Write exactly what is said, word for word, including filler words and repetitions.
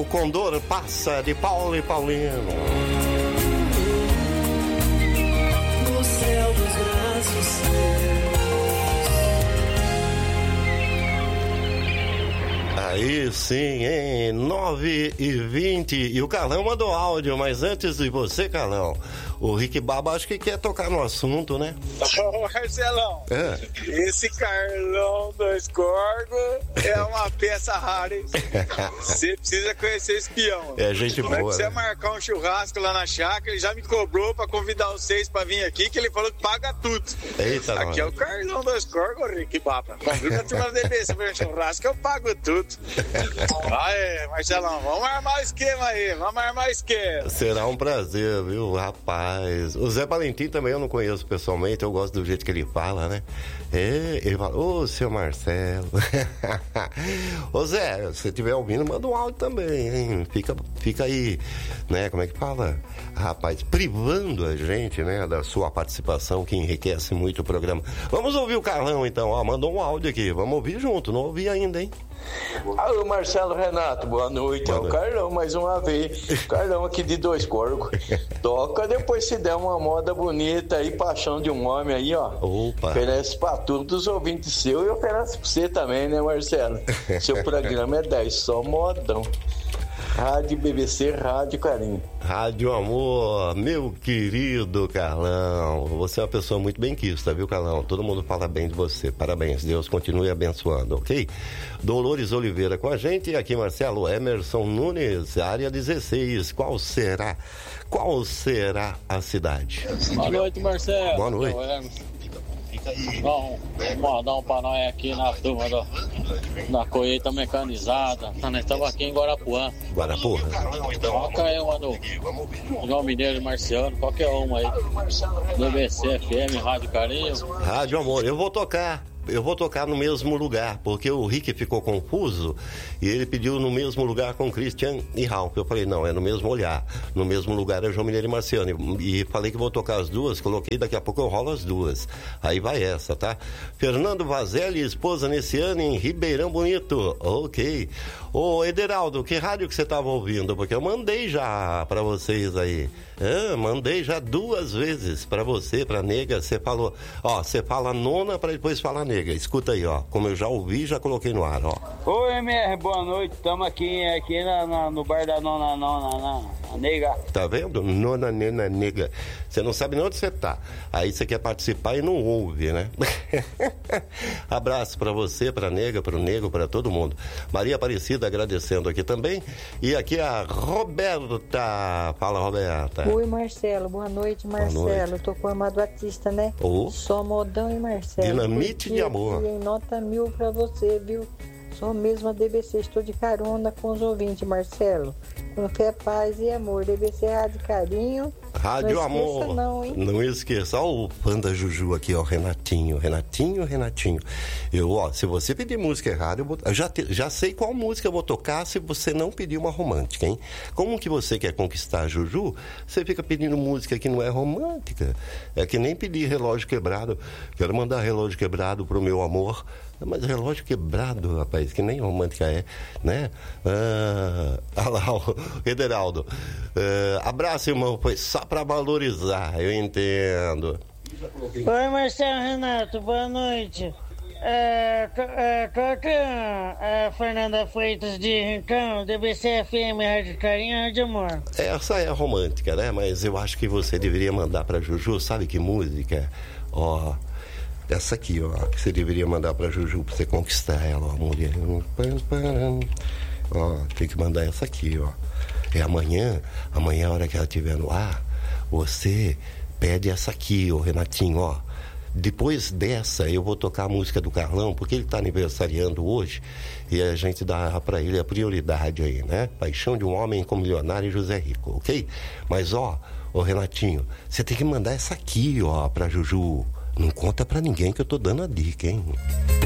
O Condor passa de Paulo e Paulino. No céu dos braços seus. Aí sim, hein? nove e vinte. E o Carlão mandou áudio, mas antes de você, Carlão, o Rick Baba acho que quer tocar no assunto, né? Ô, Marcelão, é. Esse Carlão dos Corgos é uma peça rara, hein? Você precisa conhecer esse peão. É gente boa. Você né? marcar um churrasco lá na chácara, ele já me cobrou pra convidar vocês pra vir aqui, que ele falou que paga tudo. Eita, aqui não. é o Carlão dos Corgos, Rick Baba. Convida a turma da D B C pra um churrasco que eu pago tudo. Aí, Marcelão, vamos armar o esquema aí, vamos armar o esquema. Será um prazer, viu, rapaz. O Zé Valentim também eu não conheço pessoalmente, eu gosto do jeito que ele fala, né? É, ele fala, ô, seu Marcelo. Ô, Zé, se estiver ouvindo, manda um áudio também, hein? Fica, fica aí, né, como é que fala? Rapaz, privando a gente, né, da sua participação, que enriquece muito o programa. Vamos ouvir o Carlão, então, ó, mandou um áudio aqui, vamos ouvir junto, não ouvi ainda, hein? Alô, Marcelo Renato, boa noite. Boa noite. É o Carlão mais uma vez. Carlão aqui de Dois Corgos. Toca depois se der uma moda bonita aí, paixão de um homem aí, ó. Opa. Oferece pra todos os ouvintes seus e oferece pra você também, né, Marcelo? Seu programa é dez, só modão. Rádio B B C, Rádio Carinho. Rádio Amor, meu querido Carlão. Você é uma pessoa muito benquista, viu, Carlão? Todo mundo fala bem de você. Parabéns, Deus continue abençoando, ok? Dolores Oliveira com a gente e aqui Marcelo Emerson Nunes, área dezesseis. Qual será? Qual será a cidade? Boa noite, Marcelo. Boa noite. Bom, um modão pra nós aqui na turma do, da colheita mecanizada. Nós estamos aqui em Guarapuã. Guarapuã? Toca aí uma do João Mineiro e Marciano, qualquer uma aí. B B C F M, Rádio Carinho. Rádio Amor, eu vou tocar. Eu vou tocar no mesmo lugar, porque o Rick ficou confuso e ele pediu no mesmo lugar com Christian e Ralph. Eu falei, não, é no mesmo olhar. No mesmo lugar é João Mineiro e Marciano. E, e falei que vou tocar as duas, coloquei, daqui a pouco eu rolo as duas. Aí vai essa, tá? Fernando Vazelli, esposa nesse ano em Ribeirão Bonito. Ok. Ô, Ederaldo, que rádio que você tava ouvindo? Porque eu mandei já pra vocês aí. É, mandei já duas vezes pra você, pra nega. Você falou, ó, você fala nona pra depois falar nega. Escuta aí, ó. Como eu já ouvi, já coloquei no ar, ó. Oi, M R, boa noite. Estamos aqui, aqui na, na, no bar da nona, nona, nona, nega. Tá vendo? Nona, nena, nega. Você não sabe nem onde você tá. Aí você quer participar e não ouve, né? Abraço pra você, pra nega, pro nego, pra todo mundo. Maria Aparecida agradecendo aqui também. E aqui a Roberta. Fala, Roberta. Oi, Marcelo. Boa noite, Marcelo. Boa noite. Tô com o Amado Batista, né? Oh. Só modão e Marcelo. Dinamite de amor. Em nota mil pra você, viu? Sou mesmo a D B C, estou de carona com os ouvintes, Marcelo. Com fé, paz e amor. D B C Rádio Carinho. Rádio não Amor. Esqueça, não, hein? Não esqueça. Olha o fã da Juju aqui, ó. Renatinho, Renatinho, Renatinho. Eu, ó, se você pedir música errada, eu, vou, eu já, te, já sei qual música eu vou tocar se você não pedir uma romântica, hein? Como que você quer conquistar a Juju, você fica pedindo música que não é romântica. É que nem pedir relógio quebrado. Quero mandar relógio quebrado pro meu amor. Mas relógio quebrado, rapaz, que nem romântica é, né? Ah, olha lá, o Ederaldo. Ah, abraço, irmão, foi só pra valorizar, eu entendo. Oi, Marcelo Renato, boa noite. É, é, qual que é, é Fernanda Freitas de Rincão, D B C F M, Rádio Carinho, Rádio Amor? Essa é a romântica, né? Mas eu acho que você deveria mandar pra Juju, sabe que música? Ó... Essa aqui, ó, que você deveria mandar pra Juju pra você conquistar ela, ó, mulher. Ó, tem que mandar essa aqui, ó. É amanhã, amanhã a hora que ela estiver no ar, você pede essa aqui, ó, Renatinho, ó. Depois dessa, eu vou tocar a música do Carlão, porque ele tá aniversariando hoje, e a gente dá pra ele a prioridade aí, né? Paixão de um Homem com Milionário e José Rico, ok? Mas, ó, ô Renatinho, você tem que mandar essa aqui, ó, pra Juju. Não conta pra ninguém que eu tô dando a dica, hein?